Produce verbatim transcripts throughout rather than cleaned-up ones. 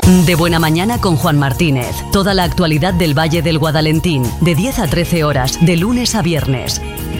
De Buena Mañana con Juan Martínez. Toda la actualidad del Valle del Guadalentín, de diez a trece horas, de lunes a viernes.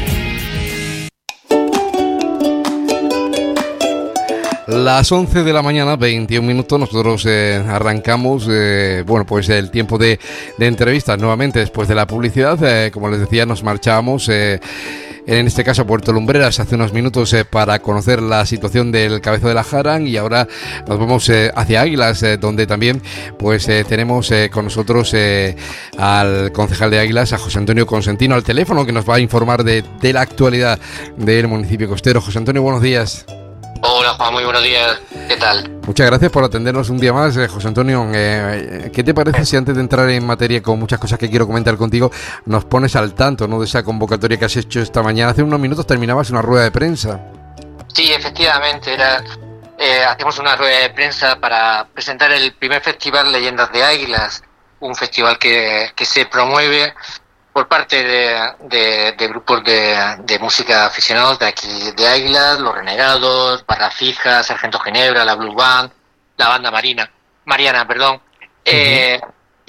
Las once de la mañana, veintiún minutos, nosotros eh, arrancamos, eh, bueno, pues el tiempo de, de entrevistas nuevamente después de la publicidad. Eh, como les decía, nos marchábamos, eh, en este caso a Puerto Lumbreras, hace unos minutos eh, para conocer la situación del Cabezo de la Jara, y ahora nos vamos eh, hacia Águilas, eh, donde también pues eh, tenemos eh, con nosotros eh, al concejal de Águilas, a José Antonio Consentino, al teléfono, que nos va a informar de, de la actualidad del municipio costero. José Antonio, buenos días. Hola Juan, muy buenos días, ¿qué tal? Muchas gracias por atendernos un día más, eh, José Antonio. Eh, ¿Qué te parece si antes de entrar en materia con muchas cosas que quiero comentar contigo, nos pones al tanto, ¿no?, de esa convocatoria que has hecho esta mañana? Hace unos minutos terminabas una rueda de prensa. Sí, efectivamente, era eh, hacemos una rueda de prensa para presentar el primer festival Leyendas de Águilas, un festival que, que se promueve por parte de, de, de grupos de, de música aficionados de aquí de Águilas, Los Renegados, Barra Fija, Sargento Ginebra, la Blue Band, la Banda Marina, Mariana, perdón. Uh-huh. Eh,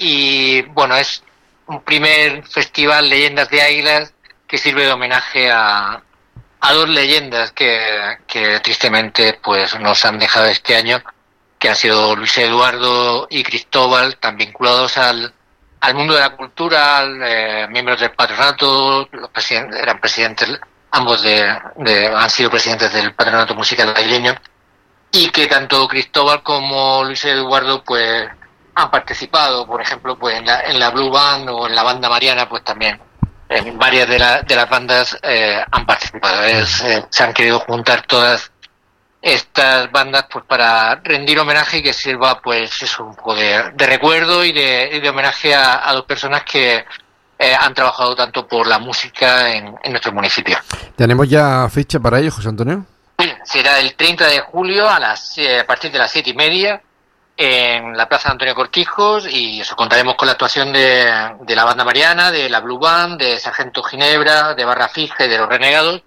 y bueno, es un primer festival Leyendas de Águilas que sirve de homenaje a, a dos leyendas que, que tristemente pues nos han dejado este año, que han sido Luis Eduardo y Cristóbal, tan vinculados al al mundo de la cultura, eh, miembros del patronato, los presidentes, eran presidentes, ambos de, de, han sido presidentes del patronato musical aguileño, y que tanto Cristóbal como Luis Eduardo pues han participado, por ejemplo, pues en la, en la Blue Band o en la Banda Mariana, pues también en varias de, la, de las bandas eh, han participado. Es, eh, se han querido juntar todas estas bandas pues para rendir homenaje y que sirva pues eso, un poco de, de recuerdo y de, y de homenaje a, a dos personas que eh, han trabajado tanto por la música en, en nuestro municipio. ¿Tenemos ya fecha para ello, José Antonio? Sí, será el treinta de julio a las eh, a partir de las siete y media en la Plaza de Antonio Cortijos, y eso, contaremos con la actuación de, de la Banda Mariana, de la Blue Band, de Sargento Ginebra, de Barra Fija y de Los Renegados.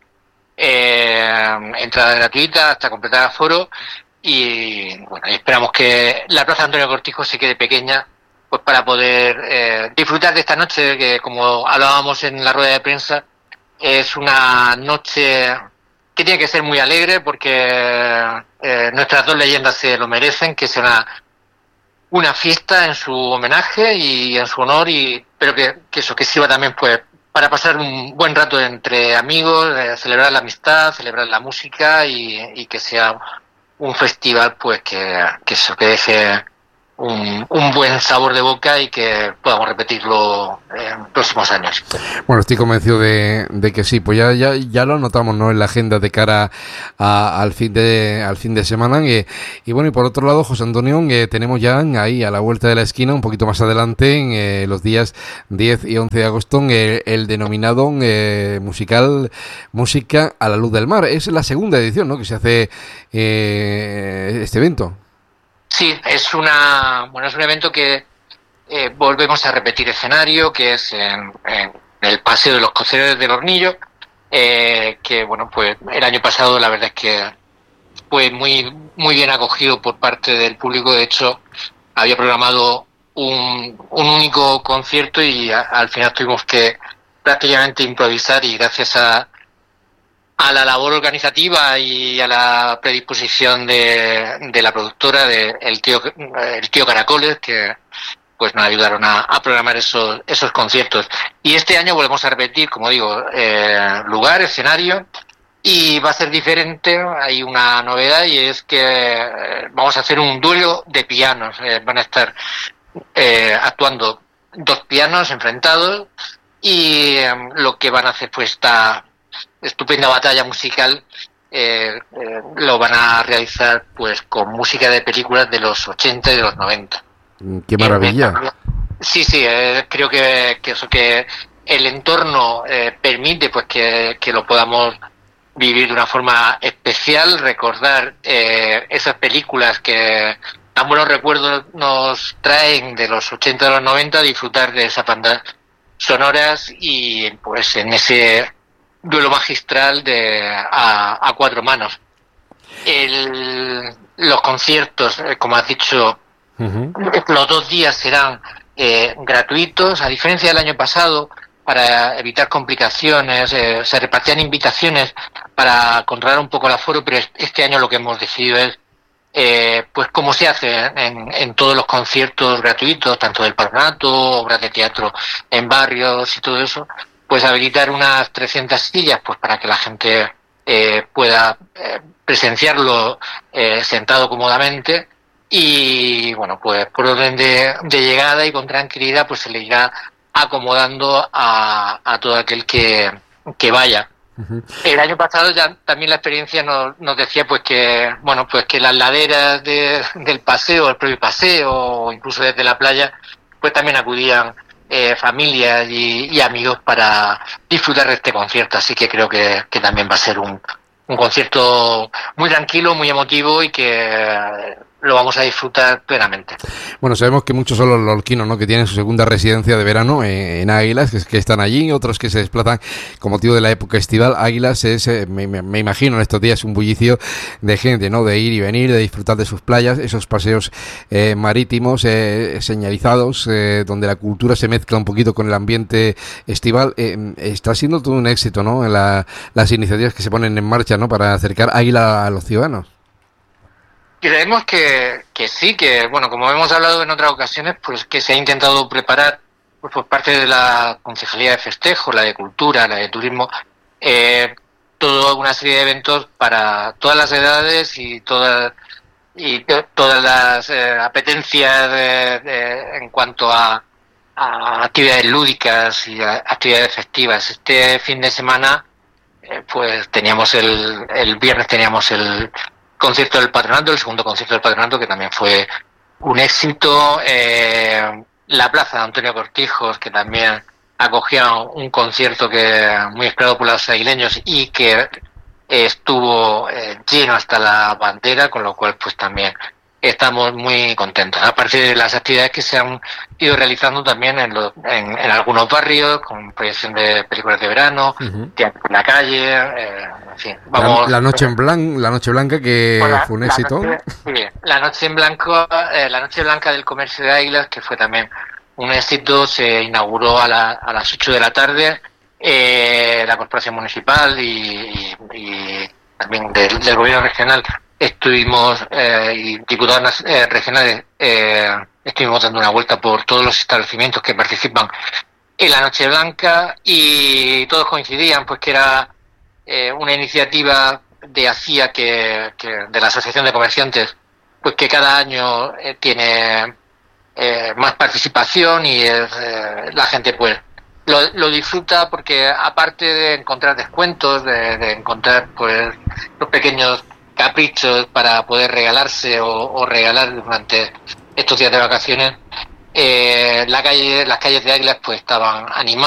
Eh, entrada gratuita hasta completar aforo, y bueno, esperamos que la Plaza Antonio Cortijo se quede pequeña pues para poder eh, disfrutar de esta noche, que como hablábamos en la rueda de prensa, es una noche que tiene que ser muy alegre, porque eh, nuestras dos leyendas se lo merecen, que sea una, una fiesta en su homenaje y en su honor, y pero que, que eso, que sirva también pues para pasar un buen rato entre amigos, eh, celebrar la amistad, celebrar la música, y, y que sea un festival pues que, que eso, que deje un, un buen sabor de boca y que podamos repetirlo en próximos años. Bueno, estoy convencido de, de que sí, pues ya, ya, ya lo anotamos, ¿no?, en la agenda de cara a, al fin de al fin de semana. Y, y bueno, y por otro lado, José Antonio, eh, tenemos ya ahí a la vuelta de la esquina, un poquito más adelante, en eh, los días diez y once de agosto, eh, el denominado eh, musical Música a la Luz del Mar. Es la segunda edición, ¿no?, que se hace eh, este evento. Sí, es una bueno es un evento que eh, volvemos a repetir escenario, que es en, en el Paseo de los Coceros del Hornillo, eh, que bueno pues el año pasado la verdad es que fue muy muy bien acogido por parte del público. De hecho, había programado un, un único concierto y a, al final tuvimos que prácticamente improvisar, y gracias a a la labor organizativa y a la predisposición de, de la productora, de el tío el tío Caracoles, que pues nos ayudaron a, a programar esos esos conciertos. Y este año volvemos a repetir, como digo, eh, lugar, escenario, y va a ser diferente. Hay una novedad, y es que eh, vamos a hacer un duelo de pianos. Eh, van a estar eh, actuando dos pianos enfrentados, y eh, lo que van a hacer pues esta estupenda batalla musical eh, eh, lo van a realizar pues con música de películas de los ochenta y de los noventa. ¡Qué maravilla! Sí, sí, eh, creo que, que eso, que el entorno eh, permite pues que, que lo podamos vivir de una forma especial, recordar eh, esas películas que tan buenos recuerdos nos traen de los ochenta y de los noventa, disfrutar de esas bandas sonoras, y pues en ese duelo magistral de a, a cuatro manos. El, los conciertos, como has dicho, Uh-huh. Los dos días serán eh, gratuitos, a diferencia del año pasado. Para evitar complicaciones, eh, se repartían invitaciones para controlar un poco el aforo, pero este año lo que hemos decidido es, eh, pues como se hace en, en todos los conciertos gratuitos, tanto del Patronato, obras de teatro en barrios y todo eso, pues habilitar unas trescientas sillas, pues para que la gente eh, pueda eh, presenciarlo eh, sentado cómodamente. Y bueno, pues por orden de, de llegada y con tranquilidad, pues se le irá acomodando a, a todo aquel que, que vaya. Uh-huh. El año pasado ya también la experiencia nos, nos decía pues que bueno pues que las laderas de, del paseo, el propio paseo o incluso desde la playa, pues también acudían eh, familias y, y amigos para disfrutar de este concierto, así que creo que, que también va a ser un, un concierto muy tranquilo, muy emotivo y que lo vamos a disfrutar plenamente. Bueno, sabemos que muchos son los lorquinos, ¿no?, que tienen su segunda residencia de verano en, en Águilas, que, que están allí, otros que se desplazan con motivo de la época estival. Águilas es, eh, me, me imagino, en estos días un bullicio de gente, ¿no?, de ir y venir, de disfrutar de sus playas, esos paseos eh, marítimos eh, señalizados, eh, donde la cultura se mezcla un poquito con el ambiente estival. Eh, está siendo todo un éxito, ¿no?, en la, las iniciativas que se ponen en marcha, ¿no?, para acercar Águila a los ciudadanos. Creemos que, que sí, que bueno, como hemos hablado en otras ocasiones, pues que se ha intentado preparar pues, por parte de la Concejalía de Festejo, la de Cultura, la de Turismo, eh, toda una serie de eventos para todas las edades y todas y to, todas las eh, apetencias de, de, en cuanto a, a actividades lúdicas y a actividades festivas. Este fin de semana, eh, pues teníamos el, el viernes teníamos el concierto del Patronato, el segundo concierto del Patronato, que también fue un éxito. Eh, la Plaza de Antonio Cortijos, que también acogía un concierto que muy esperado por los aguileños y que eh, estuvo eh, lleno hasta la bandera, con lo cual pues también estamos muy contentos. Aparte de las actividades que se han ido realizando también en, lo, en, en algunos barrios, con proyección de películas de verano, uh-huh. teatro en la calle, eh, en fin. Vamos, la, la noche en blanco, la noche blanca que la, fue un éxito. Noche, sí, la noche en blanco, eh, la noche blanca del comercio de Águilas, que fue también un éxito, se inauguró a, la, a las ocho de la tarde. Eh, la corporación municipal y, y, y también del, del gobierno regional estuvimos eh, y diputados eh, regionales eh, estuvimos dando una vuelta por todos los establecimientos que participan en la Noche Blanca y todos coincidían pues que era eh, una iniciativa de ACIA que, que de la Asociación de Comerciantes pues que cada año eh, tiene eh, más participación y es, eh, la gente pues Lo, lo disfruta porque aparte de encontrar descuentos, de, de encontrar pues los pequeños caprichos para poder regalarse o, o regalar durante estos días de vacaciones, eh, la calle, las calles de Águilas pues estaban animadas.